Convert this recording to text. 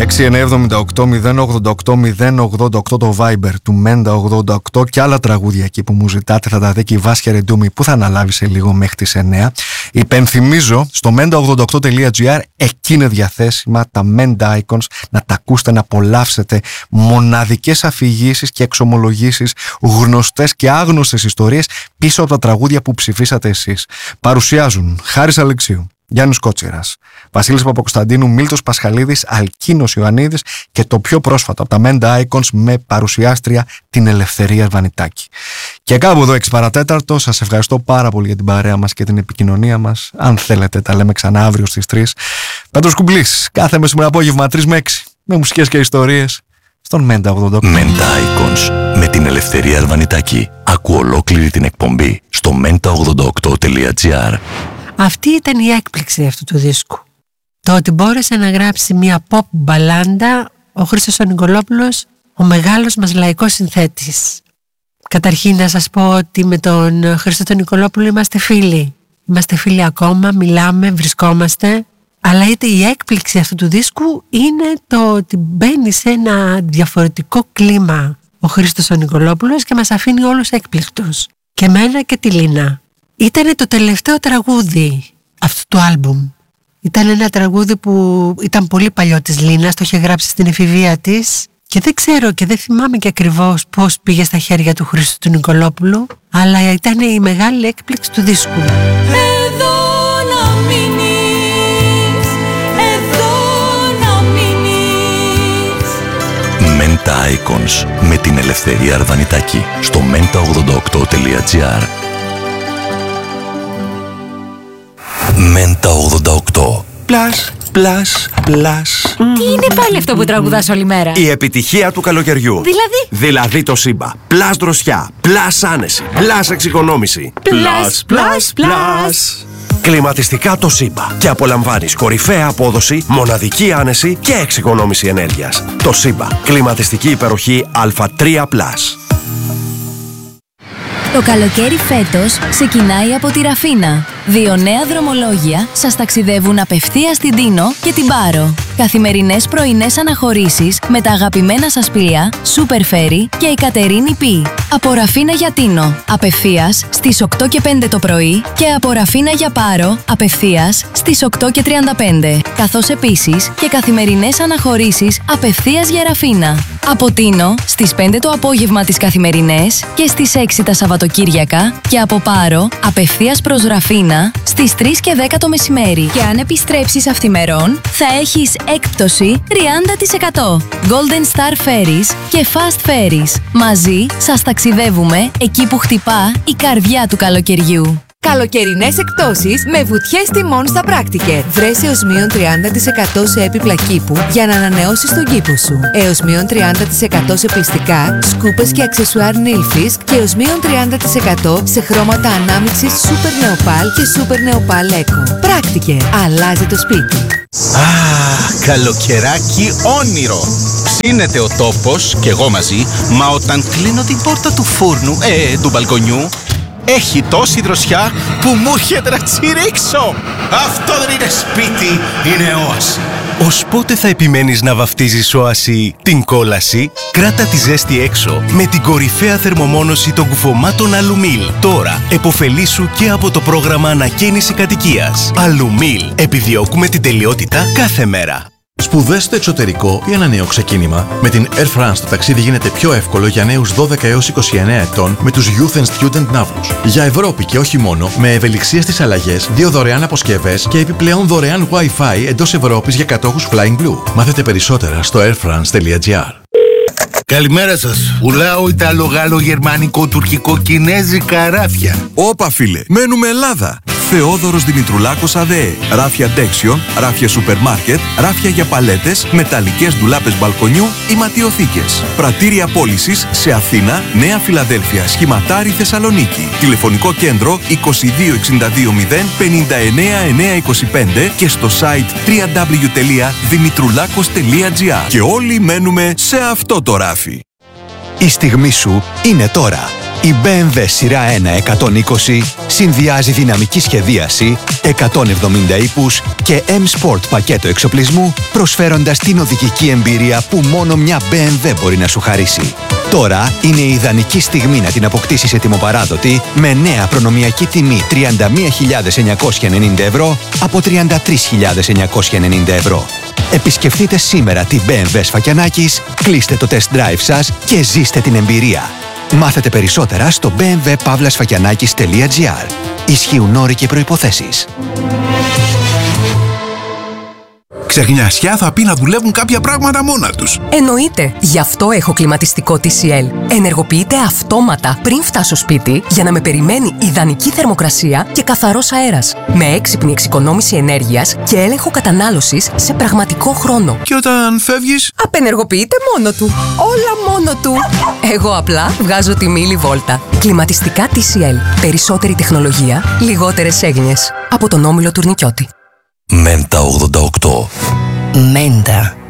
6978088 το Viber του Μέντα88 και άλλα τραγούδια εκεί που μου ζητάτε θα τα δει και η Βάσια Ρεντούμη που θα αναλάβει σε λίγο μέχρι τις 9. Υπενθυμίζω στο menda88.gr εκεί είναι διαθέσιμα τα Menda Icons, να τα ακούσετε, να απολαύσετε μοναδικές αφηγήσεις και εξομολογήσεις, γνωστές και άγνωστες ιστορίες πίσω από τα τραγούδια που ψηφίσατε εσείς. Παρουσιάζουν Χάρης Αλεξίου, Γιάννης Κότσιρας, Βασίλης Παπακοσταντίνου, Μίλτος Πασχαλίδης, Αλκίνος Ιωαννίδης και το πιο πρόσφατο από τα Menda Icons με παρουσιάστρια την Ελευθερία Αρβανιτάκη. Και κάπου εδώ 6 παρατέταρτο, σας ευχαριστώ πάρα πολύ για την παρέα μας και την επικοινωνία μας. Αν θέλετε τα λέμε ξανά αύριο στις 3. Πέτρος Κουμπλής, κάθε μεσημερινό απόγευμα 3 με 6 με μουσικές και ιστορίες στον Μέντα88. Menda Icons με την Ελευθερία Αρβανιτάκη. Άκου ολόκληρη την εκπομπή στο menda88.gr. Αυτή ήταν η έκπληξη αυτού του δίσκου. Το ότι μπόρεσε να γράψει μια pop μπαλάντα ο Χρήστος ο Νικολόπουλος, ο μεγάλος μας λαϊκός συνθέτης. Καταρχήν να σας πω ότι με τον Χρήστο τον Νικολόπουλο είμαστε φίλοι. Είμαστε φίλοι ακόμα, μιλάμε, βρισκόμαστε. Αλλά η έκπληξη αυτού του δίσκου είναι το ότι μπαίνει σε ένα διαφορετικό κλίμα ο Χρήστος ο Νικολόπουλος και μας αφήνει όλους έκπληκτους. Και εμένα και τη Λίνα. Ήταν το τελευταίο τραγούδι αυτού του άλμπουμ. Ήταν ένα τραγούδι που ήταν πολύ παλιό της Λίνας, το είχε γράψει στην εφηβεία της και δεν ξέρω και δεν θυμάμαι και ακριβώς πώς πήγε στα χέρια του Χρήστου του Νικολόπουλου, αλλά ήταν η μεγάλη έκπληξη του δίσκου. Εδώ να μείνεις, εδώ να μείνεις. Menda Icons με την Ελευθερία Αρβανιτάκη στο menda88.gr. Μέντα 88. Πλάς, πλάς, πλάς. Τι είναι πάλι αυτό που τραγουδάς όλη μέρα? Η επιτυχία του καλοκαιριού. Δηλαδή το Σύμπα. Πλάς δροσιά, πλάς άνεση, πλάς εξοικονόμηση. Πλάς, πλάς, πλάς. Κλιματιστικά το Σύμπα. Και απολαμβάνεις κορυφαία απόδοση, μοναδική άνεση και εξοικονόμηση ενέργειας. Το Σύμπα. Κλιματιστική υπεροχή Α3+. Το καλοκαίρι φέτος ξεκινάει από τη Ραφίνα. 2 νέα δρομολόγια σας ταξιδεύουν απευθείας στην Τίνο και την Πάρο. Καθημερινές πρωινές αναχωρήσεις με τα αγαπημένα σας πλοία Super Ferry και η Κατερίνη Π. Από Ραφίνα για Τίνο, απευθείας στις 8 και 5 το πρωί και από Ραφίνα για Πάρο, απευθείας στις 8 και 35. Καθώς επίσης και καθημερινές αναχωρήσεις απευθείας για Ραφίνα. Από Τίνο στις 5 το απόγευμα τις καθημερινές και στις 6 τα Σαββατοκύριακα και από Πάρο απευθείας προς Ραφίνα στις 3 και 10 το μεσημέρι. Και αν επιστρέψεις αυθημερών θα έχεις έκπτωση 30%. Golden Star Ferries και Fast Ferries. Μαζί σας ταξιδεύουμε εκεί που χτυπά η καρδιά του καλοκαιριού. Καλοκαιρινές εκπτώσεις με βουτιές τιμών στα Πράκτικερ. Βρες έως μείον 30% σε έπιπλα κήπου για να ανανεώσεις τον κήπο σου. Έως μείον 30% σε πλυστικά, σκούπες και αξεσουάρ Nilfisk και έως μείον 30% σε χρώματα ανάμειξης Super Neopal και Super Neopal Eco. Πράκτικερ. Αλλάζει το σπίτι. Καλοκαιράκι όνειρο. Ψήνεται ο τόπος και εγώ μαζί, μα όταν κλείνω την πόρτα του φούρνου, του μπαλκονιού, έχει τόση δροσιά που μου έρχεται να τσιρίξω. Αυτό δεν είναι σπίτι, είναι όαση. Ως πότε θα επιμένεις να βαφτίζεις όαση την κόλαση? Κράτα τη ζέστη έξω με την κορυφαία θερμομόνωση των κουφωμάτων Αλουμίλ. Τώρα εποφελήσου και από το πρόγραμμα ανακαίνιση κατοικίας. Αλουμίλ. Επιδιώκουμε την τελειότητα κάθε μέρα. Σπουδές στο εξωτερικό ή ένα νέο ξεκίνημα? Με την Air France το ταξίδι γίνεται πιο εύκολο για νέους 12 έως 29 ετών με τους Youth and Student Navus. Για Ευρώπη και όχι μόνο, με ευελιξία στις αλλαγές, 2 δωρεάν αποσκευές και επιπλέον δωρεάν Wi-Fi εντός Ευρώπης για κατόχους Flying Blue. Μάθετε περισσότερα στο airfrance.gr. Καλημέρα σας. Πουλάω Ιταλο, Γάλλο, Γερμανικό, Τουρκικό, Κινέζικα ράφια. Όπα φίλε, μένουμε Ελλάδα. Θεόδωρος Δημητρουλάκος ΑΔΕ. Ράφια ντέξιον, ράφια σούπερ μάρκετ, ράφια για παλέτες, μεταλλικές ντουλάπες μπαλκονιού ή ματιοθήκες. Πρατήρια πώλησης σε Αθήνα, Νέα Φιλαδέλφια, Σχηματάρι, Θεσσαλονίκη. Τηλεφωνικό κέντρο 2262 059 925 και στο site www.dimitroulakos.gr. Και όλοι μένουμε σε αυτό το ράφι. Η στιγμή σου είναι τώρα. Η BMW σειρά 1 120 συνδυάζει δυναμική σχεδίαση, 170 ύπους και M-Sport πακέτο εξοπλισμού, προσφέροντας την οδηγική εμπειρία που μόνο μια BMW μπορεί να σου χαρίσει. Τώρα είναι η ιδανική στιγμή να την αποκτήσεις ετοιμοπαράδοτη με νέα προνομιακή τιμή 31.990 ευρώ από 33.990 ευρώ. Επισκεφτείτε σήμερα τη BMW Σφακιανάκης, κλείστε το test drive σας και ζήστε την εμπειρία. Μάθετε περισσότερα στο bmwpavlasfakianakis.gr. Ισχύουν όροι και προϋποθέσεις. Ξεχνιασιά θα πει να δουλεύουν κάποια πράγματα μόνα τους. Εννοείται. Γι' αυτό έχω κλιματιστικό TCL. Ενεργοποιείται αυτόματα πριν φτάσω σπίτι για να με περιμένει ιδανική θερμοκρασία και καθαρός αέρας. Με έξυπνη εξοικονόμηση ενέργειας και έλεγχο κατανάλωσης σε πραγματικό χρόνο. Και όταν φεύγεις, απενεργοποιείται μόνο του. Όλα μόνο του. Εγώ απλά βγάζω τη μίλη βόλτα. Κλιματιστικά TCL. Περισσότερη τεχνολογία, λιγότερες έγνοιες. Από τον Όμιλο Τουρνικιώτη. Μέντα 88. Μέντα.